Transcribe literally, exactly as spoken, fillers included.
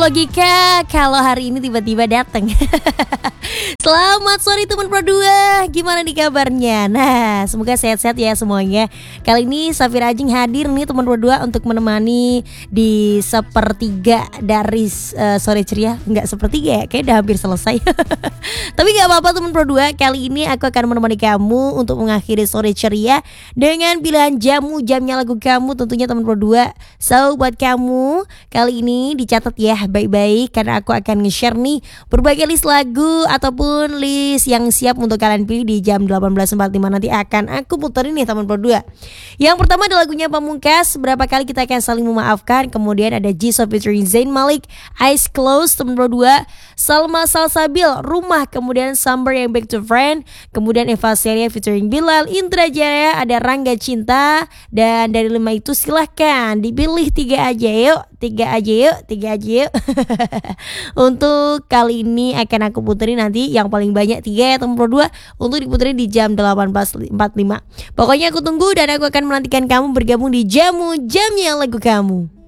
Logika kalau hari ini tiba-tiba datang. Selamat sore teman Pro dua, gimana nih kabarnya? Nah, semoga sehat-sehat ya semuanya. Kali ini Safira Ajeng hadir nih teman Pro dua untuk menemani di sepertiga dari uh, sore ceria. Enggak sepertiga ya, kayak udah hampir selesai. Tapi gak apa-apa teman Pro dua, kali ini aku akan menemani kamu untuk mengakhiri sore ceria dengan pilihan jamu jamnya lagu kamu tentunya teman Pro dua. So buat kamu, kali ini dicatat ya baik-baik karena aku akan nge-share nih berbagai list lagu ataupun list yang siap untuk kalian pilih di jam delapan belas empat puluh lima nanti akan aku puterin nih teman Pro dua. Yang pertama ada lagunya Pamungkas, berapa kali kita akan saling memaafkan. Kemudian ada Jisoo featuring Zayn Malik, Eyes Closed teman Pro dua, Salma Salsabil, Rumah, kemudian Summer yang Back to Friend, kemudian Eva Celia featuring Bilal, Indra Jaya, ada Rangga Cinta. Dan dari lima itu silahkan dipilih tiga aja yuk, tiga aja yuk, tiga aja yuk. Untuk kali ini akan aku puterin nanti yang paling banyak tiga ya teman Pro dua untuk diputerin di jam delapan belas empat puluh lima. Pokoknya aku tunggu dan aku akan menantikan kamu bergabung di Jamu Jamnya Lagu Kamu.